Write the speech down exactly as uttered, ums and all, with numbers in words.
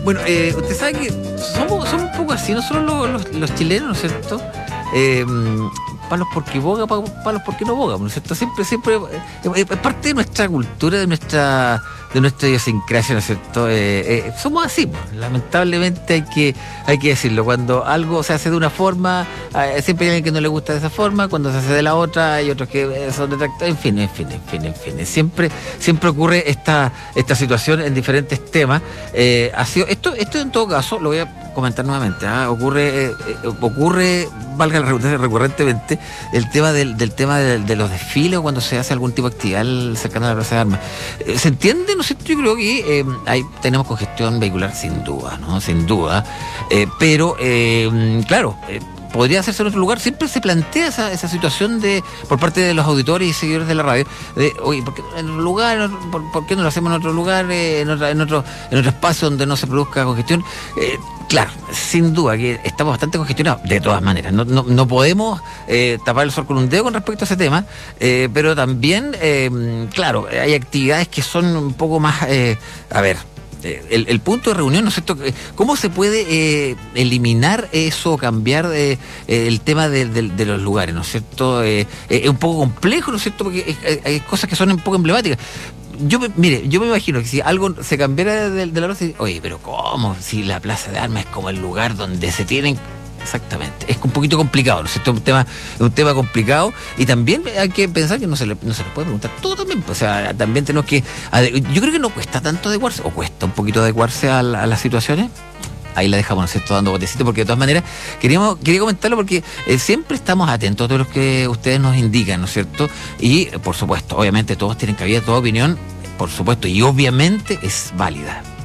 Bueno, eh, usted sabe que somos, somos un poco así, nosotros los, los, los chilenos, ¿no es cierto? Eh, palos porque boga, palos porque no boga, ¿no es cierto? Siempre, siempre, eh, es parte de nuestra cultura, de nuestra de nuestra idiosincrasia, ¿no es cierto? Eh, eh, somos así, pues. Lamentablemente hay que hay que decirlo. Cuando algo se hace de una forma, eh, siempre hay alguien que no le gusta de esa forma. Cuando se hace de la otra, hay otros que eh, son detractores. En fin, en fin, en fin, en fin. Siempre, siempre ocurre esta esta situación en diferentes temas. Eh, ha sido, esto, esto en todo caso, lo voy a comentar nuevamente. ¿eh? Ocurre, eh, eh, ocurre, valga la redundancia, recurrentemente, el tema del, del tema de, de los desfiles o cuando se hace algún tipo de actividad cercana a la Plaza de Armas. Eh, ¿Se entiende? No sé, yo creo que eh, ahí tenemos congestión vehicular sin duda, ¿no? Sin duda. Eh, pero, eh, claro, eh, podría hacerse en otro lugar. Siempre se plantea esa, esa situación de por parte de los auditores y seguidores de la radio, de, oye, ¿por qué en otro lugar? ¿Por, por qué no lo hacemos en otro lugar? Eh, en, otra, en, otro, en otro espacio donde no se produzca congestión. Eh, Claro, sin duda que estamos bastante congestionados, de todas maneras. No, no, no podemos eh, tapar el sol con un dedo con respecto a ese tema, eh, pero también, eh, claro, hay actividades que son un poco más, eh, a ver, eh, el, el punto de reunión, ¿no es cierto? ¿Cómo se puede eh, eliminar eso, cambiar eh, el tema de, de, de los lugares, ¿no es cierto? Eh, eh, es un poco complejo, ¿no es cierto? Porque hay, hay cosas que son un poco emblemáticas. Yo me, mire, yo me imagino que si algo se cambiara de, de la plaza, oye, pero ¿cómo? Si la Plaza de Armas es como el lugar donde se tienen... Exactamente, es un poquito complicado, ¿no es cierto? Es un tema, es un tema complicado y también hay que pensar que no se le, no se le puede preguntar todo también, o sea, también tenemos que... Yo creo que no cuesta tanto adecuarse, o cuesta un poquito adecuarse a, la, a las situaciones. Ahí la dejamos, ¿no es cierto?, dando botecito, porque de todas maneras queríamos, quería comentarlo porque eh, siempre estamos atentos a todo lo que ustedes nos indican, ¿no es cierto? Y, por supuesto, obviamente todos tienen cabida, toda opinión, por supuesto, y obviamente es válida.